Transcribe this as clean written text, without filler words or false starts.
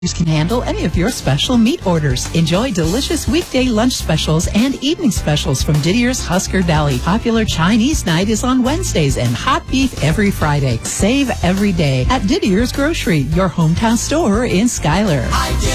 can handle any of your special meat orders. Enjoy delicious weekday lunch specials and evening specials from Didier's Husker Deli. Popular Chinese night is on Wednesdays and hot beef every Friday. Save every day at Didier's Grocery, your hometown store in Schuyler.